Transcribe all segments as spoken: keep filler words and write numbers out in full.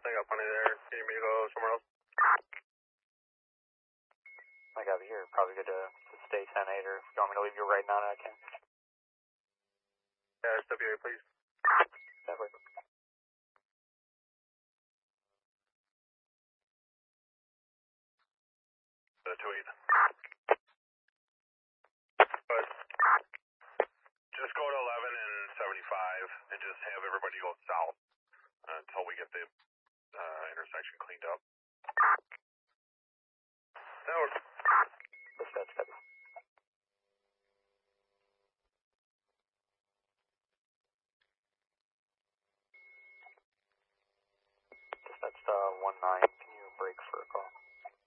I got plenty there. You need me to go somewhere else? I got you here. Probably good to, to stay ten eight, or if you want me to leave you right now, I can. Yeah, S W A, please. Definitely. Uh, two eight. But just go to eleven and seventy-five and just have everybody go south uh, until we get the uh, intersection cleaned up. That works. Dispatch, copy. Dispatch uh, one nine, can you break for a call?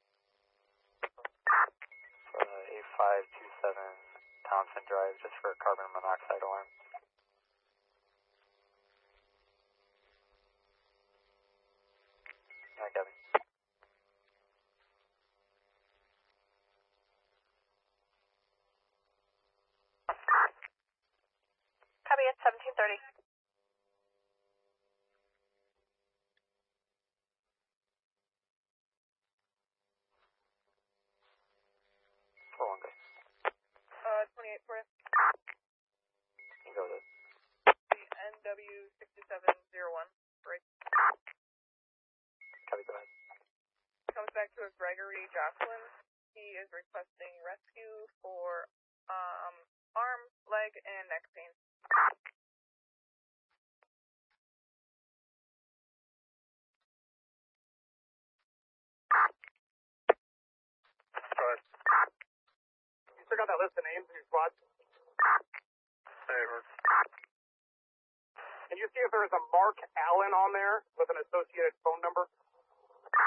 Uh, eight five two seven Townsend Drive, just for a carbon monoxide alarm. Alright, Gabby. Copy at seventeen thirty. four one, go. Uh, twenty-eight for You go to the N W sixty-seven oh one. Break. Copy, go ahead. Comes back to a Gregory Jocelyn. He is requesting rescue for um, arm, leg, and neck pain. Go ahead. You still got that list of names in your squad? Hey, we're... Can you see if there is a Mark Allen on there with an associated phone number?